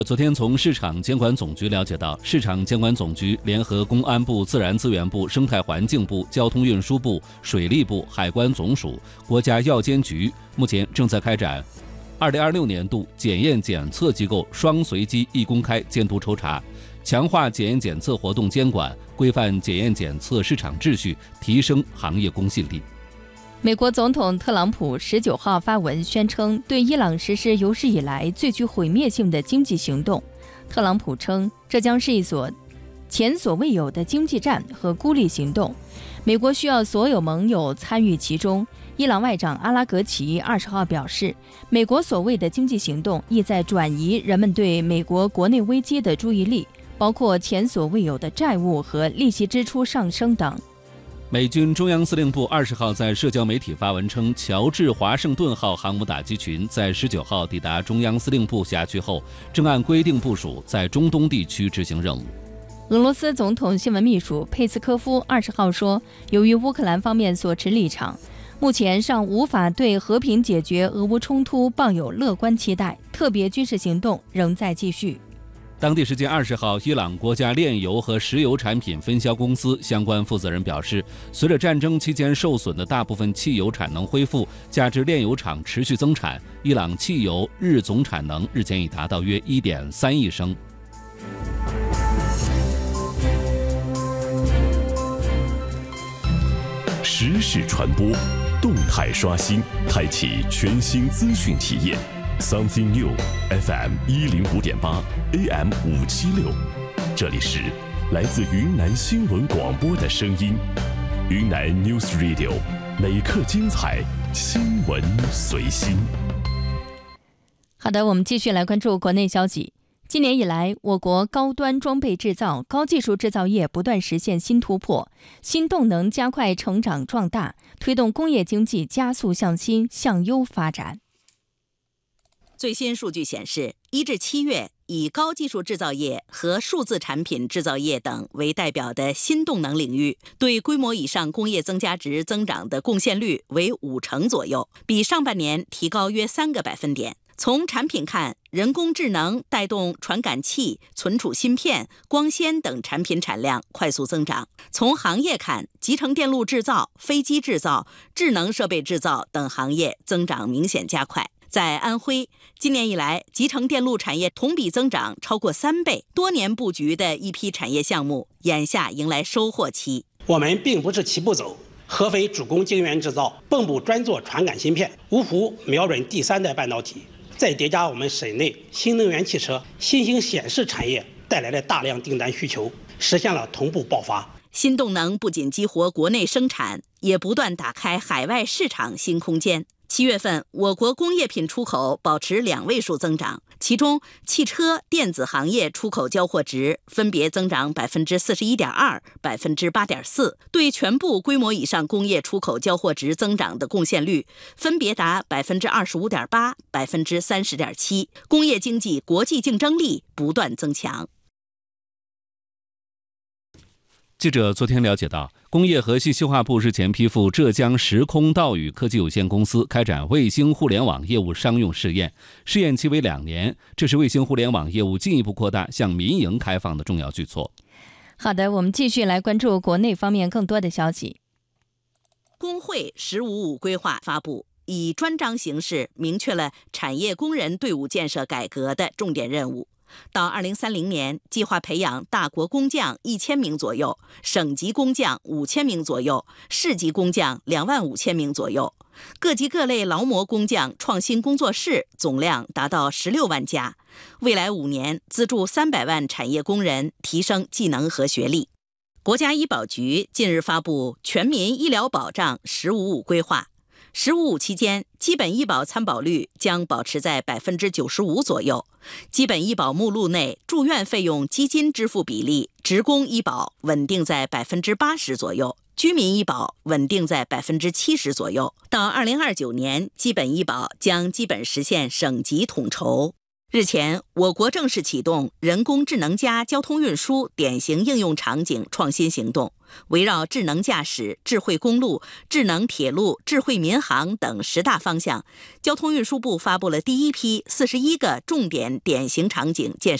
昨天从市场监管总局了解到，市场监管总局联合公安部、自然资源部、生态环境部、交通运输部、水利部、海关总署、国家药监局，目前正在开展2026年度检验检测机构双随机一公开监督抽查，强化检验检测活动监管，规范检验检测市场秩序，提升行业公信力。 美国总统特朗普19号发文宣称，对伊朗实施有史以来最具毁灭性的经济行动。特朗普称，这将是一所前所未有的经济战和孤立行动，美国需要所有盟友参与其中。伊朗外长阿拉格齐20号表示，美国所谓的经济行动意在转移人们对美国国内危机的注意力，包括前所未有的债务和利息支出上升等。 美军中央司令部20号在社交媒体发文称，乔治华盛顿号航母打击群在19号抵达中央司令部辖区后，正按规定部署在中东地区执行任务。 俄罗斯总统新闻秘书佩斯科夫20号说，由于乌克兰方面所持立场，目前尚无法对和平解决俄乌冲突抱有乐观期待，特别军事行动仍在继续。 当地时间20号，伊朗国家炼油和石油产品分销公司相关负责人表示，随着战争期间受损的大部分汽油产能恢复，加之炼油厂持续增产，伊朗汽油日总产能日前已达到约 1.3亿升。 时事传播，动态刷新，开启全新资讯体验。Something New FM 105.8 AM 576，这里是来自云南新闻广播的声音。云南 News Radio， 每刻精彩，新闻随心。 好的，我们继续来关注国内消息。今年以来，我国高端装备制造、高技术制造业不断实现新突破，新动能加快成长壮大，推动工业经济加速向新向优发展。 最新数据显示，1至7月，以高技术制造业和数字产品制造业等为代表的新动能领域，对规模以上工业增加值增长的贡献率为50%左右，比上半年提高约3个百分点。从产品看，人工智能带动传感器、存储芯片、光纤等产品产量快速增长；从行业看，集成电路制造、飞机制造、智能设备制造等行业增长明显加快。在安徽，今年以来，集成电路产业同比增长超过3倍，多年布局的一批产业项目眼下迎来收获期。 我们并不是齐步走，合肥主攻晶圆制造，蚌埠专做传感芯片，芜湖瞄准第3代半导体，再叠加我们省内新能源汽车、新兴显示产业带来的大量订单需求，实现了同步爆发。 新动能不仅激活国内生产，也不断打开海外市场新空间。7月份，我国工业品出口保持2位数增长，其中汽车、电子行业出口交货值分别增长41.2%、8.4%，对全部规模以上工业出口交货值增长的贡献率分别达25.8%、30.7%。工业经济国际竞争力不断增强。 记者昨天了解到，工业和信息化部日前批复浙江时空道宇科技有限公司开展卫星互联网业务商用试验，试验期为2年，这是卫星互联网业务进一步扩大向民营开放的重要举措。 好的，我们继续来关注国内方面更多的消息。 工会“15+5”规划发布，以专章形式明确了产业工人队伍建设改革的重点任务。到2030年，计划培养大国工匠1000名左右，省级工匠5000名左右，市级工匠25000名左右。各级各类劳模工匠创新工作室总量达到16万家。未来5年，资助300万产业工人提升技能和学历。国家医保局近日发布全民医疗保障“15+5”规划。“15+5”期间，基本医保参保率将保持在95%左右，基本医保目录内住院费用基金支付比例，职工医保稳定在80%左右，居民医保稳定在70%左右。到2029年，基本医保将基本实现省级统筹。 日前，我国正式启动人工智能加交通运输典型应用场景创新行动，围绕智能驾驶、智慧公路、智能铁路、智慧民航等10大方向，交通运输部发布了第一批41个重点典型场景建设